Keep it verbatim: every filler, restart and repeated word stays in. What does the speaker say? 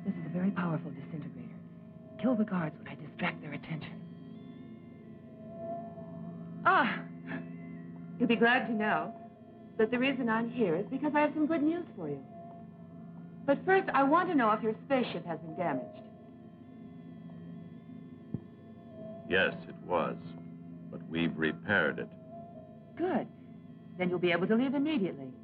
This is a very powerful disintegrator. Kill the guards when I distract their attention. Ah, you'll be glad to know that the reason I'm here is because I have some good news for you. But first, I want to know if your spaceship has been damaged. Yes, it was. But we've repaired it. Good. Then you'll be able to leave immediately.